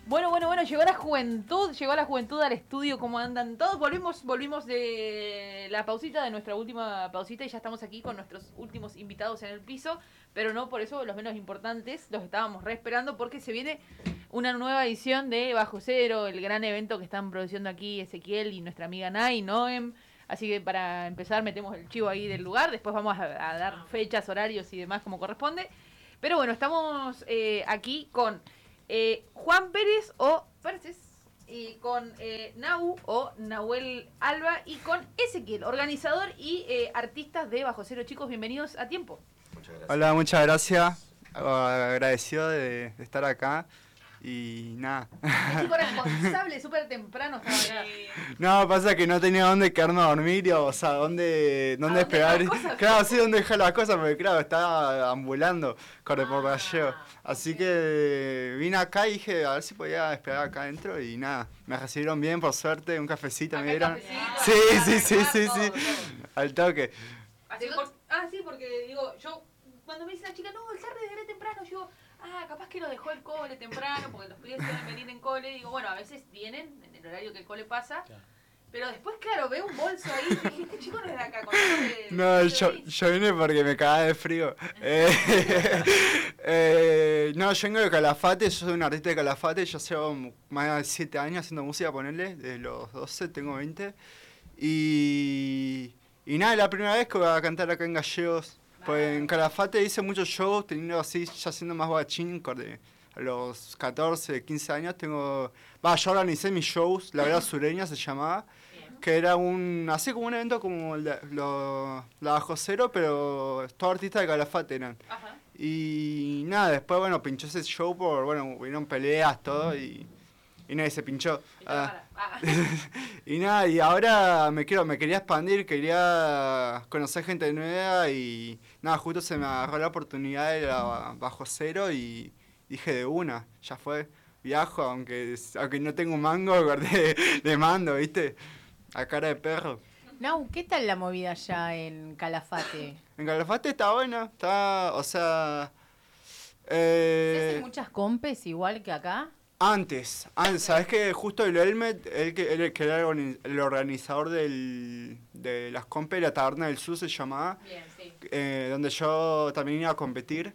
Bueno, llegó la juventud al estudio, ¿cómo andan todos? Volvimos de la pausita, de nuestra última pausita, y ya estamos aquí con nuestros últimos invitados en el piso, pero no por eso los menos importantes, los estábamos re esperando porque se viene una nueva edición de Bajo Cero, el gran evento que están produciendo aquí Ezequiel y nuestra amiga Nay, Noem. Así que para empezar metemos el chivo ahí del lugar, después vamos a dar fechas, horarios y demás como corresponde. Pero bueno, estamos aquí con Juan Pérez o Perces, y con Nau o Nahuel Alba, y con Ezequiel, organizador y artistas de Bajo Cero. Chicos, bienvenidos a Tiempo. Muchas gracias. Hola, muchas gracias. Agradecido de estar acá. Y nada. El chico responsable, súper temprano estaba acá. No, pasa que no tenía dónde quedarme a dormir, o sea, dónde esperar. Claro, sí, dónde dejar las cosas, porque claro, estaba ambulando por Gallego. Así que vine acá y dije, a ver si podía esperar acá adentro, y nada, me recibieron bien, por suerte, un cafecito me dieron. Sí, al toque. Sí, porque digo, yo, cuando me dice la chica, no, el tarde llegaré temprano, yo... capaz que lo dejó el cole temprano, porque los pibes suelen venir en cole. Digo, bueno, a veces vienen en el horario que el cole pasa. Claro. Pero después, claro, veo un bolso ahí y dije, este chico no es de acá. No, yo vine porque me cagaba de frío. No, yo vengo de Calafate, yo soy un artista de Calafate. Yo llevo más de 7 años haciendo música, ponerle, desde los 12, tengo 20. Y nada, es la primera vez que voy a cantar acá en Gallegos. Pues en Calafate hice muchos shows, teniendo así, ya siendo más guachín, a los 14, 15 años yo organicé mis shows, La Vera Sureña se llamaba, que era así como un evento como la Bajo Cero, pero todos artistas de Calafate eran. Ajá. Y nada, después, pinchó ese show hubieron peleas, todo, y nadie se pinchó. Y nada, y ahora me quería expandir, quería conocer gente nueva, y nada, justo se me agarró la oportunidad de la Bajo Cero y dije de una, ya fue, viajo, aunque no tengo un mango, de mando, ¿viste? A cara de perro. Nau, ¿qué tal la movida allá en Calafate? En Calafate está buena, o sea... ¿Se hacen muchas compes igual que acá? Antes, ¿sabes que justo el Helmet, que era el organizador de las compes, la Taberna del Sur se llamaba? Bien, sí. Donde yo también iba a competir.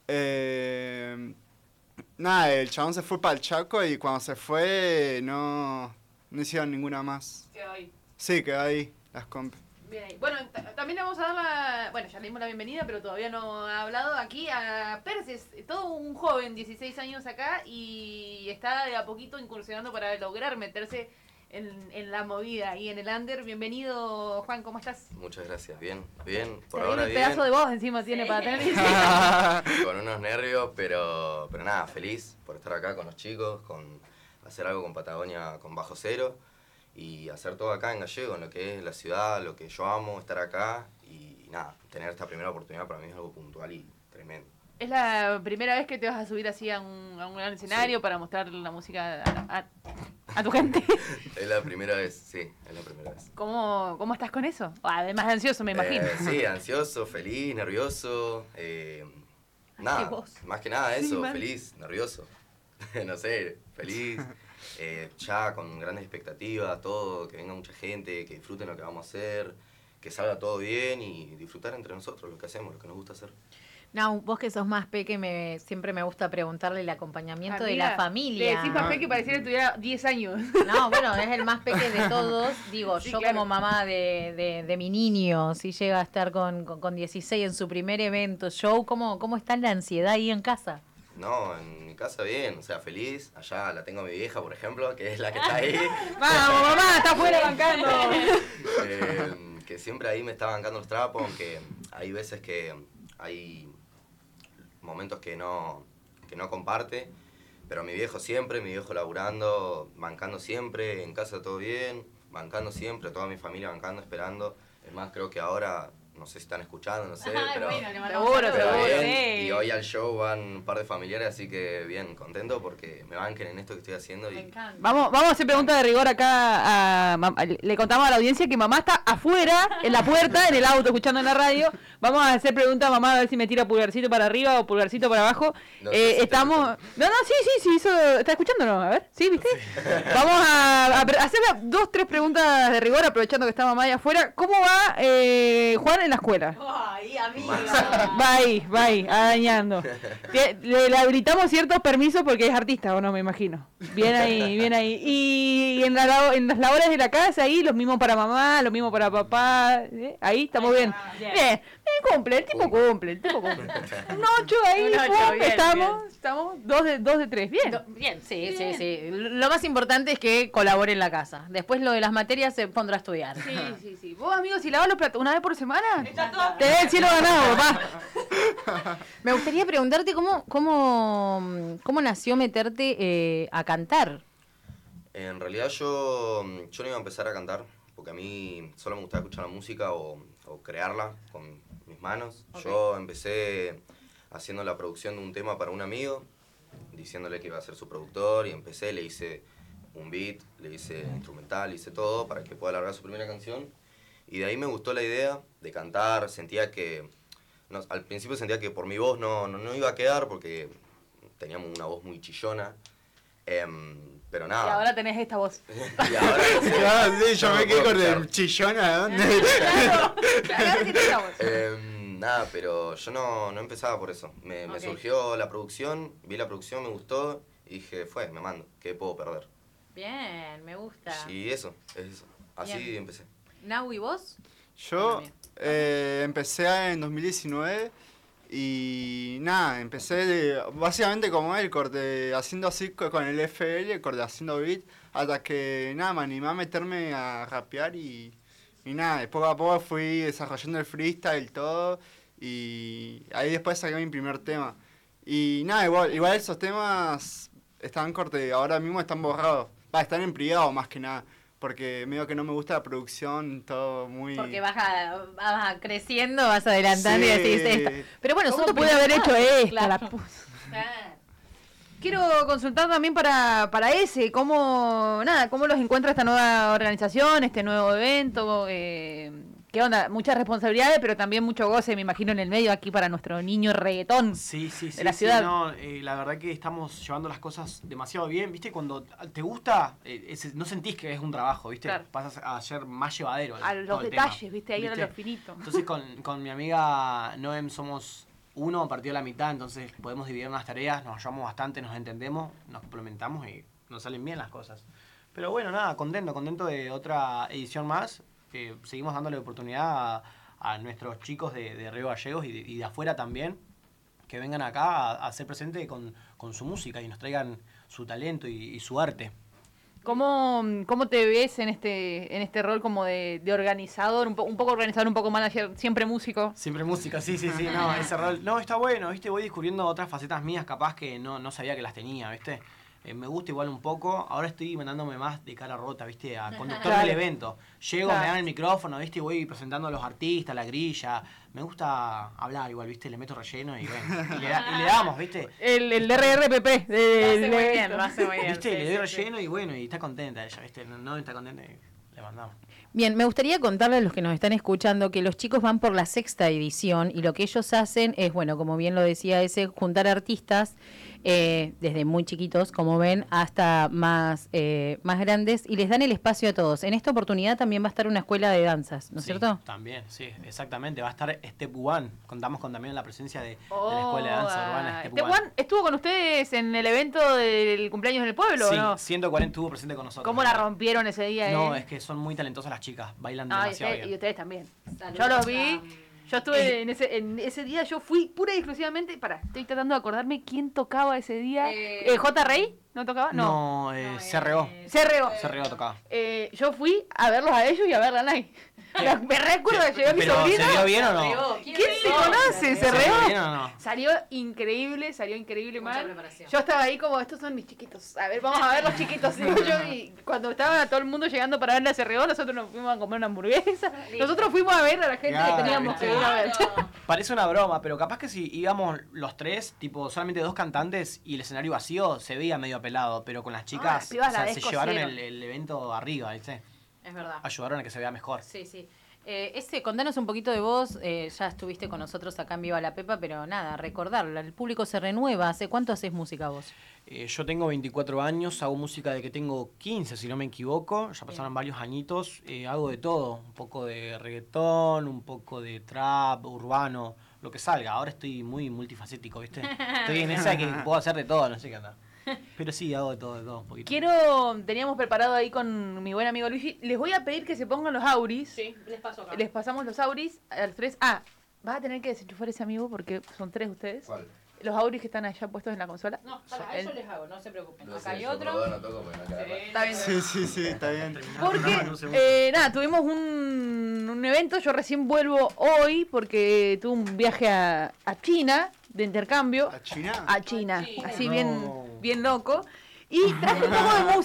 Nada, el chabón se fue para el Chaco y cuando se fue no hicieron ninguna más. Quedó ahí. Sí, quedó ahí, las compes. Bien ahí. Bueno, también le vamos a dar ya le dimos la bienvenida, pero todavía no ha hablado aquí a Perces, todo un joven, 16 años acá, y está de a poquito incursionando para lograr meterse en la movida y en el under. Bienvenido, Juan, ¿cómo estás? Muchas gracias, bien, por ahora bien. Un pedazo de voz encima tiene para tener. Con unos nervios, pero nada, feliz por estar acá con los chicos, con hacer algo con Patagonia, con Bajo Cero, y hacer todo acá en Gallego, en lo que es la ciudad, lo que yo amo, estar acá, y nada, tener esta primera oportunidad para mí es algo puntual y tremendo. ¿Es la primera vez que te vas a subir así a un gran escenario para mostrar la música a tu gente? Es la primera vez, sí, es la primera vez. ¿Cómo estás con eso? Además de ansioso, me imagino. Sí, ansioso, feliz, nervioso, nada, más que nada eso, sí, feliz, nervioso, no sé, feliz. Ya con grandes expectativas, todo, que venga mucha gente, que disfruten lo que vamos a hacer, que salga todo bien y disfrutar entre nosotros lo que hacemos, lo que nos gusta hacer. No, vos que sos más peque, siempre me gusta preguntarle el acompañamiento de la familia. Le decís más peque, pareciera que tuviera 10 años. No, bueno, es el más peque de todos. Digo, sí, yo claro, como mamá de mi niño, si llega a estar con 16 en su primer evento, show, ¿cómo está la ansiedad ahí en casa? No, en mi casa bien, o sea, feliz. Allá la tengo a mi vieja, por ejemplo, que es la que está ahí. ¡Vamos, mamá! ¡Está afuera bancando! Que siempre ahí me está bancando los trapos, aunque hay veces que hay momentos que no comparte. Pero mi viejo laburando, bancando siempre, en casa todo bien, bancando siempre, toda mi familia bancando, esperando. Es más, creo que ahora no sé si están escuchando, no sé, Ay, pero, bueno, le Seguro, seguro, bien. sí. Y hoy al show van un par de familiares, así que bien, contento porque me banquen en esto que estoy haciendo. Me Y encanta. Vamos a hacer preguntas de rigor acá. Le contamos a la audiencia que mamá está afuera, en la puerta, en el auto, escuchando en la radio. Vamos a hacer preguntas a mamá a ver si me tira pulgarcito para arriba o pulgarcito para abajo. No sé si Estamos... No, sí, ¿está escuchándonos? A ver, ¿sí, viste? Vamos a hacer 2, 3 preguntas de rigor, aprovechando que está mamá ahí afuera. ¿Cómo va Juan en la escuela? Ay, amiga. Va ahí, arañando. Le habilitamos ciertos permisos porque es artista, ¿o no? Me imagino. Bien ahí, bien ahí. Y en las labores de la casa, ahí, los mismos para mamá, los mismos para papá. Ahí estamos bien. Bien, cumple, el tipo cumple. Un 8 ahí, Un 8, pum, bien, estamos 2 de 3. Bien. Bien, sí. Lo más importante es que colabore en la casa. Después lo de las materias se pondrá a estudiar. Sí. Vos, amigos, si lavas los platos una vez por semana, tenés el cielo ganado, papá. Me gustaría preguntarte cómo nació meterte a cantar. en realidad yo no iba a empezar a cantar, porque a mí solo me gustaba escuchar la música o crearla con mis manos. Ok. Yo empecé haciendo la producción de un tema para un amigo, diciéndole que iba a ser su productor, y empecé, le hice un beat, le hice instrumental, le hice todo para que pueda largar su primera canción. Y de ahí me gustó la idea de cantar, sentía que... al principio sentía que por mi voz no iba a quedar porque teníamos una voz muy chillona. Pero nada. Y ahora tenés esta voz. Y ahora no sé, Claro, sí, yo no me quedé puedo con el escuchar. chillón ¿a dónde? Claro que tenés esta voz. Nada, pero yo no empezaba por eso. Me Ok. surgió la producción, vi la producción, me gustó y dije, me mando, ¿qué puedo perder? Bien, me gusta. Y eso, es eso. Así Bien. empecé. Nau, ¿y vos? Yo Bien. empecé en 2019 y nada, empecé básicamente como él, haciendo así con el FL, haciendo beat, hasta que nada, me animé a meterme a rapear y nada, poco a poco fui desarrollando el freestyle todo y ahí después saqué mi primer tema. Y nada, igual esos temas están ahora mismo están borrados, están en privado más que nada. Porque medio que no me gusta la producción, todo muy... Porque vas creciendo, vas adelantando y Sí. decís esta. Pero bueno, ¿Cómo son pude haber hecho esto? Claro. La Quiero consultar también para ese, cómo los encuentra esta nueva organización, este nuevo evento, qué onda, muchas responsabilidades, pero también mucho goce, me imagino, en el medio aquí para nuestro niño reggaetón Sí, de la ciudad. no, la verdad que estamos llevando las cosas demasiado bien, ¿viste? Cuando te gusta, no sentís que es un trabajo, ¿viste? Claro. Pasas a ser más llevadero. A todo los el detalles, tema, ¿viste? Ahí a lo finito. Entonces con mi amiga Noem somos uno partido a la mitad, entonces podemos dividir las tareas, nos ayudamos bastante, nos entendemos, nos complementamos y nos salen bien las cosas. Pero bueno, nada, contento de otra edición más. Seguimos dándole oportunidad a nuestros chicos de Río Gallegos y de afuera también, que vengan acá a ser presentes con su música y nos traigan su talento y su arte. ¿Cómo te ves en este rol como de organizador, un poco organizador, un poco manager, siempre músico? Siempre música, sí, no, ese rol, no, está bueno, ¿viste? Voy descubriendo otras facetas mías capaz que no sabía que las tenía, ¿viste? Me gusta igual un poco, ahora estoy mandándome más de cara rota, ¿viste? A conductor Claro. del evento. Llego, Claro. me dan el micrófono, ¿viste? Y voy presentando a los artistas, la grilla. Me gusta hablar igual, ¿viste? Le meto relleno y bueno, y le damos, ¿viste? El DRRPP. Lo hace muy bien. ¿Viste? Sí, Le doy sí, relleno y bueno, y está contenta ella, ¿viste? No está contenta y le mandamos. Bien, me gustaría contarle a los que nos están escuchando que los chicos van por la 6ª edición y lo que ellos hacen es, bueno, como bien lo decía ese, juntar artistas desde muy chiquitos, como ven, hasta más grandes y les dan el espacio a todos. En esta oportunidad también va a estar una escuela de danzas, ¿no es Sí, cierto? También, sí, exactamente. Va a estar Step One. Contamos también la presencia de la Escuela de Danza Urbana Step One. One estuvo con ustedes en el evento del cumpleaños del pueblo, Sí, ¿o no? 140 estuvo presente con nosotros. ¿Cómo la rompieron ese día? No, es que son muy talentosas las chicas, bailan demasiado y bien. ustedes también. Saludos Yo los a- vi. Yo estuve en ese día, yo fui pura y exclusivamente, estoy tratando de acordarme quién tocaba ese día. J. Rey, ¿No tocaba? No. No, CRO. CRO. Tocaba. Yo fui a verlos a ellos y a verla a Nai. Me recuerdo que llegué a mi ¿Pero sobrina. se vio bien o no? ¿Quién se conoce? ¿Se ¿Se vio reó? bien o no? Salió increíble Mucha mal. preparación. Yo estaba ahí como, estos son mis chiquitos. A ver, vamos a ver los chiquitos. Digo yo, y cuando estaba todo el mundo llegando para ver la CRO, nosotros nos fuimos a comer una hamburguesa. Nosotros fuimos a ver a la gente Claro, que teníamos que ir a ver. Parece una broma, pero capaz que si íbamos los tres, tipo solamente 2 cantantes y el escenario vacío, se veía medio pelado, pero con las chicas las pibas la se llevaron descosieron. el evento arriba, ¿viste? Es verdad. Ayudaron a que se vea mejor. Sí, sí. Contanos un poquito de vos, ya estuviste con nosotros acá en Viva la Pepa, pero nada, recordarlo, el público se renueva. ¿Hace cuánto haces música vos? Yo tengo 24 años, hago música de que tengo 15, si no me equivoco, ya pasaron varios añitos, hago de todo, un poco de reggaetón, un poco de trap, urbano, lo que salga. Ahora estoy muy multifacético, ¿viste? Estoy en esa que puedo hacer de todo, no sé qué anda. Pero sí, hago de todo un poquito. Teníamos preparado ahí con mi buen amigo Luigi, les voy a pedir que se pongan los auris. Sí, les paso acá. Les pasamos los auris a los 3. Vas a tener que desenchufar ese amigo porque son 3 ustedes. ¿Cuál? Los auris que están allá puestos en la consola. No, para eso les hago, no se preocupen. No Acá sé, hay yo otro. por ahora no toco porque no queda mal. Está bien. Sí, está bien. Porque, tuvimos un evento, yo recién vuelvo hoy porque tuve un viaje a China de intercambio. ¿A China? A China, China. así No. bien loco. Y traje un poco de